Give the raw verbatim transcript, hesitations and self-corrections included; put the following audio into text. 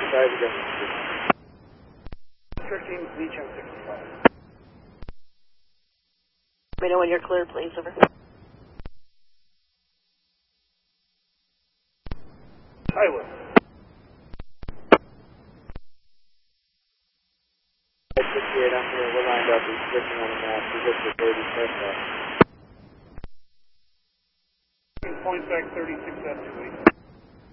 sixty-five again. thirteen, Beach on sixty-five. Let me know when you're clear, please. Over. Highway. sixty-eight, I'm here. We're lined up. He's switching on the map. He's just at thirty, press that. Point back thirty-six, F two eight.